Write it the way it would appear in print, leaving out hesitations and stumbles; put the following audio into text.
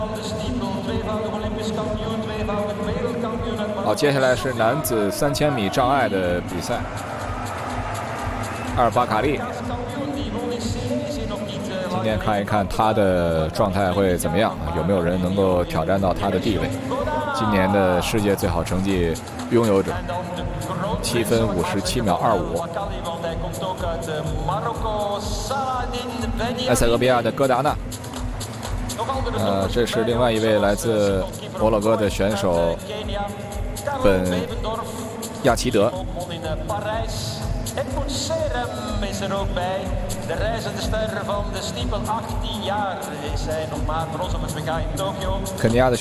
好，接下来是男子3000米障碍的比赛。阿尔巴卡利，今天看一看他的状态会怎么样，有没有人能够挑战到他的地位？今年的世界最好成绩拥有者，7分57秒25。埃塞俄比亚的戈达纳，这是另外一位来自摩洛哥的选手本亚齐德。 is er ook bij. De reizende ster van de stiepel, 18 jaar is hij nog maar voor ons op het WK in Tokio.